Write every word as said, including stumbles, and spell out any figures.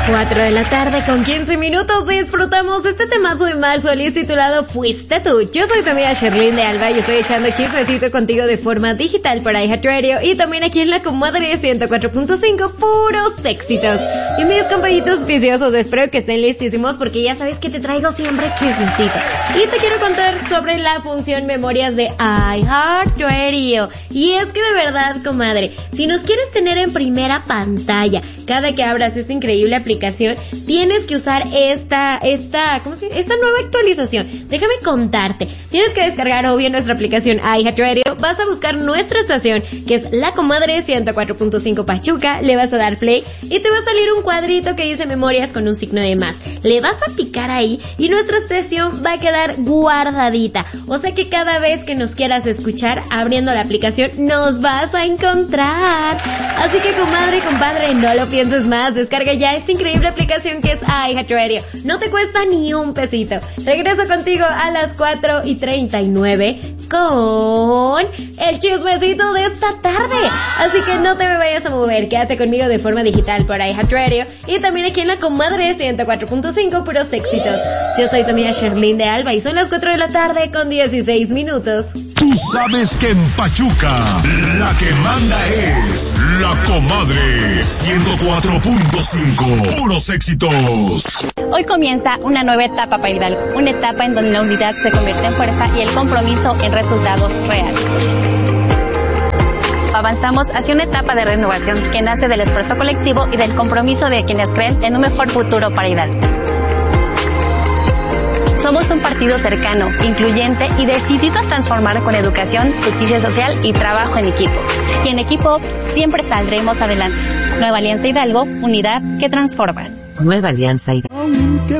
cuatro de la tarde con quince minutos disfrutamos este temazo de Marsolis titulado Fuiste Tú. Yo soy tu amiga Sherlyn de Alba y estoy echando chismecito contigo de forma digital por iHeartRadio y también aquí en la comadre ciento cuatro punto cinco, puros éxitos. Y mis compañitos viciosos, espero que estén listísimos porque ya sabes que te traigo siempre chismecito. Y te quiero contar sobre la función memorias de iHeartRadio. Y es que de verdad, comadre, si nos quieres tener en primera pantalla cada que abras esta increíble aplicación, tienes que usar esta, esta, ¿cómo se llama? Esta nueva actualización. Déjame contarte. Tienes que descargar, obvio, nuestra aplicación iHeartRadio. Vas a buscar nuestra estación, que es la comadre ciento cuatro punto cinco Pachuca. Le vas a dar play y te va a salir un cuadrito que dice memorias con un signo de más. Le vas a picar ahí y nuestra estación va a quedar guardadita. O sea que cada vez que nos quieras escuchar, abriendo la aplicación, nos vas a encontrar. Así que, comadre, compadre, no lo pienses más. Descarga ya esta increíble aplicación que es iHeartRadio. No te cuesta ni un pesito. Regreso contigo a las cuatro y treinta y nueve con el chismecito de esta tarde. Así que no te me vayas a mover. Quédate conmigo de forma digital por iHeartRadio y también aquí en la comadre ciento cuatro punto cinco, puros éxitos. Yo soy tu amiga Sherlyn de Alba y son las cuatro de la tarde con dieciséis minutos. Tú sabes que en Pachuca la que manda es la comadre ciento cuatro punto cinco, puros éxitos. Hoy comienza una nueva etapa para Hidalgo, una etapa en donde la unidad se convierte en fuerza y el compromiso en resultados reales. Avanzamos hacia una etapa de renovación que nace del esfuerzo colectivo y del compromiso de quienes creen en un mejor futuro para Hidalgo. Somos un partido cercano, incluyente y decidido a transformar con educación, justicia social y trabajo en equipo. Y en equipo siempre saldremos adelante. Nueva Alianza Hidalgo, unidad que transforma. Nueva Alianza Hidalgo.